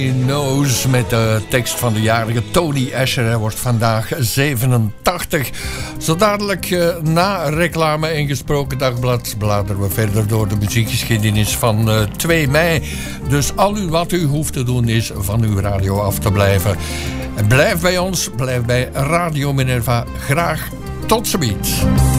Knows met de tekst van de jarige Tony Asher. Hij wordt vandaag 87. Zo dadelijk na reclame en gesproken dagblad bladeren we verder door de muziekgeschiedenis van 2 mei. Dus wat u hoeft te doen is van uw radio af te blijven. Blijf bij ons, blijf bij Radio Minerva. Graag tot ziens.